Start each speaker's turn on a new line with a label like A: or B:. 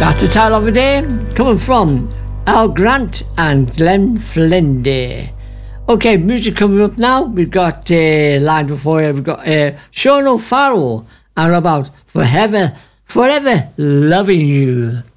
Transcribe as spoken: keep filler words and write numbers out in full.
A: That's the title of the day, coming from Al Grant and Glenn Flindy. Okay, music coming up now. We've got uh, line before you. We've got uh, Sean O'Farrell and about Forever, Forever Loving You.